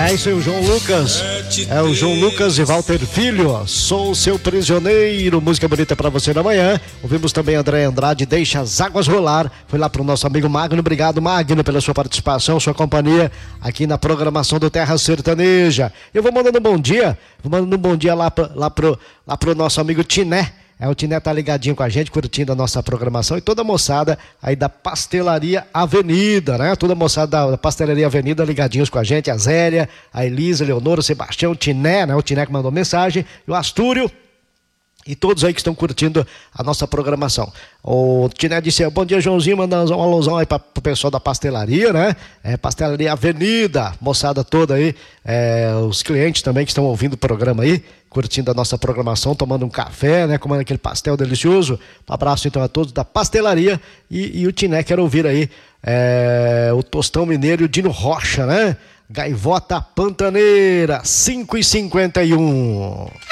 É isso aí, o João Lucas. É o João Lucas e Walter Filho. Sou seu prisioneiro. Música bonita pra você na manhã. Ouvimos também André Andrade, Deixa as Águas Rolar. Foi lá pro nosso amigo Magno. Obrigado, Magno, pela sua participação, sua companhia aqui na programação do Terra Sertaneja. Eu vou mandando um bom dia. Vou mandando um bom dia lá pro nosso amigo Tiné. O Tiné tá ligadinho com a gente, curtindo a nossa programação, e toda a moçada aí da Pastelaria Avenida, né? Toda a moçada da Pastelaria Avenida ligadinhos com a gente, a Zélia, a Elisa, a Leonora, o Sebastião, o Tiné, né? O Tiné que mandou mensagem, e o Astúrio, e todos aí que estão curtindo a nossa programação. O Tiné disse, bom dia, Joãozinho, mandando uma alusão aí pro pessoal da pastelaria, né? Pastelaria Avenida, moçada toda aí, os clientes também que estão ouvindo o programa aí, curtindo a nossa programação, tomando um café, né? Comendo aquele pastel delicioso. Um abraço então a todos da pastelaria, e o Tiné quer ouvir aí o Tostão Mineiro e o Dino Rocha, né? Gaivota Pantaneira, 5h51.